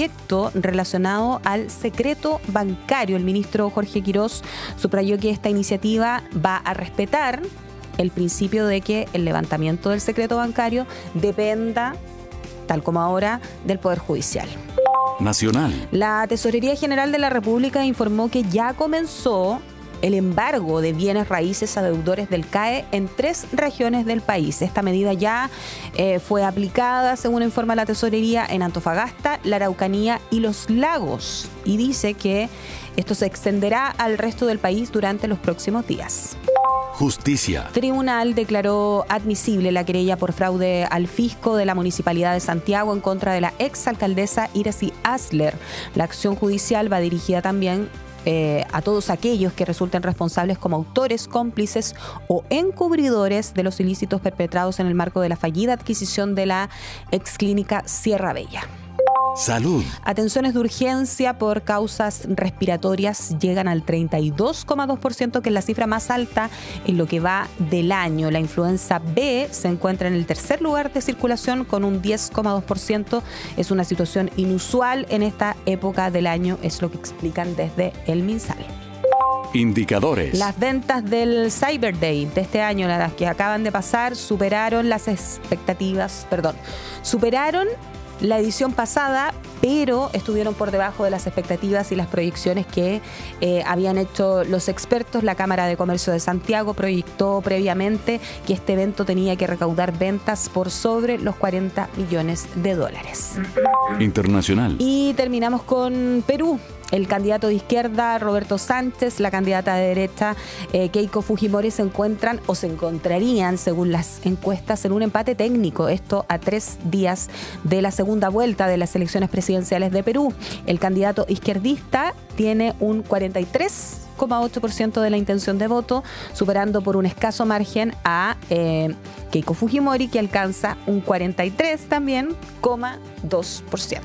proyecto relacionado al secreto bancario. El ministro Jorge Quirós subrayó que esta iniciativa va a respetar el principio de que el levantamiento del secreto bancario dependa, tal como ahora, del Poder Judicial. Nacional. La Tesorería General de la República informó que ya comenzó el embargo de bienes raíces a deudores del CAE en 3 regiones del país. Esta medida ya fue aplicada, según informa la Tesorería, en Antofagasta, la Araucanía y Los Lagos. Y dice que esto se extenderá al resto del país durante los próximos días. Justicia. Tribunal declaró admisible la querella por fraude al fisco de la Municipalidad de Santiago en contra de la exalcaldesa Iracy Asler. La acción judicial va dirigida también a todos aquellos que resulten responsables como autores, cómplices o encubridores de los ilícitos perpetrados en el marco de la fallida adquisición de la exclínica Sierra Bella. Salud. Atenciones de urgencia por causas respiratorias llegan al 32,2%, que es la cifra más alta en lo que va del año. La influenza B se encuentra en el tercer lugar de circulación con un 10,2%. Es una situación inusual en esta época del año, es lo que explican desde el MinSal. Indicadores. Las ventas del Cyber Day de este año, las que acaban de pasar, superaron la edición pasada, pero estuvieron por debajo de las expectativas y las proyecciones que habían hecho los expertos. La Cámara de Comercio de Santiago proyectó previamente que este evento tenía que recaudar ventas por sobre los 40 millones de dólares. Internacional. Y terminamos con Perú. El candidato de izquierda, Roberto Sánchez, la candidata de derecha, Keiko Fujimori, se encontrarían, según las encuestas, en un empate técnico. Esto a 3 días de la segunda vuelta de las elecciones presidenciales de Perú. El candidato izquierdista tiene un 43,8% de la intención de voto, superando por un escaso margen a Keiko Fujimori, que alcanza un 43 también, 2%.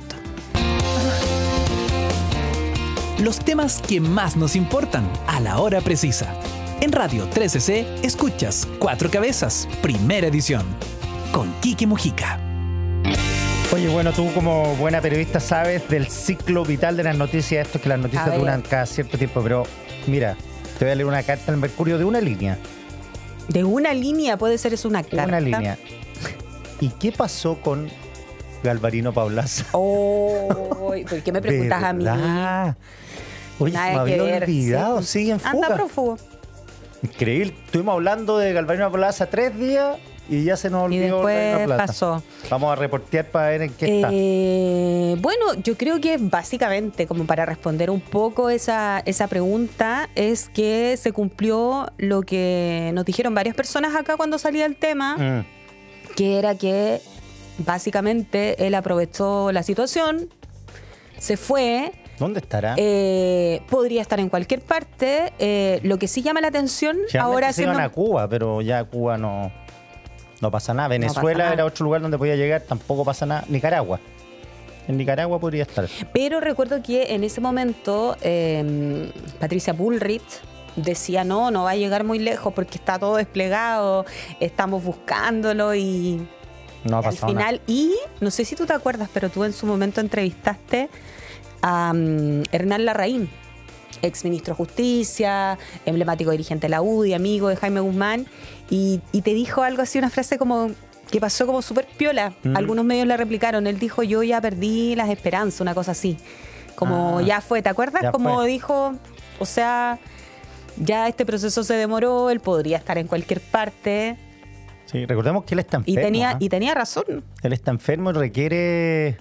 Los temas que más nos importan a la hora precisa. En Radio 13C escuchas Cuatro Cabezas, primera edición, con Quique Mojica. Oye, bueno, tú como buena periodista sabes del ciclo vital de las noticias. Esto es que las noticias duran cada cierto tiempo, pero mira, te voy a leer una carta al Mercurio de una línea. ¿De una línea? Puede ser eso una carta. Una línea. ¿Y qué pasó con Galvarino Paulaza? Oh, ¿por qué me preguntas a mí? Oye, nada me había ver, olvidado, sí. sigue en fuga. Anda prófugo. Increíble. Estuvimos hablando de Galvarino Paulaza 3 días y ya se nos olvidó. Y después Galvarino Paulaza. pasó. Vamos a reportear para ver en qué está. Bueno, yo creo que básicamente, como para responder un poco esa pregunta, es que se cumplió lo que nos dijeron varias personas acá cuando salía el tema, que era que básicamente él aprovechó la situación, se fue. ¿Dónde estará? Podría estar en cualquier parte. Lo que sí llama la atención ahora se iban a Cuba, pero ya Cuba no pasa nada. Venezuela era otro lugar donde podía llegar, tampoco pasa nada. Nicaragua. En Nicaragua podría estar. Pero recuerdo que en ese momento Patricia Bullrich decía no va a llegar muy lejos porque está todo desplegado, estamos buscándolo y no ha al pasado final nada. Y no sé si tú te acuerdas, pero tú en su momento entrevistaste a Hernán Larraín, ex ministro de Justicia, emblemático dirigente de la UDI, amigo de Jaime Guzmán, y te dijo algo así, una frase como que pasó como súper piola. Algunos medios la replicaron. Él dijo, yo ya perdí las esperanzas, una cosa así. Como ya fue, ¿te acuerdas? Como fue. Dijo, o sea, ya este proceso se demoró, él podría estar en cualquier parte. Sí, recordemos que él está enfermo. Y tenía razón. Él está enfermo y requiere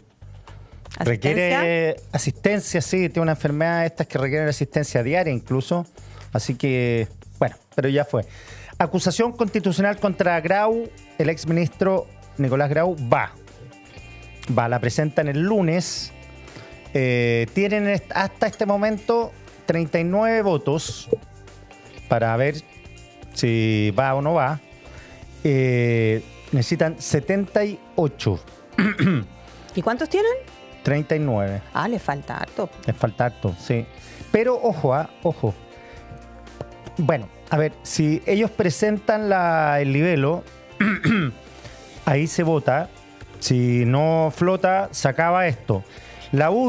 asistencia, sí, tiene una enfermedad de estas que requieren asistencia diaria incluso. Así que, bueno, pero ya fue. Acusación constitucional contra Grau, el exministro Nicolás Grau va, la presentan el lunes. Tienen hasta este momento 39 votos para ver si va o no va. Necesitan 78. ¿Y cuántos tienen? 39. Le falta harto. Les falta harto, sí. Pero ojo. Bueno, a ver, si ellos presentan el libelo, ahí se vota. Si no flota, se acaba esto. La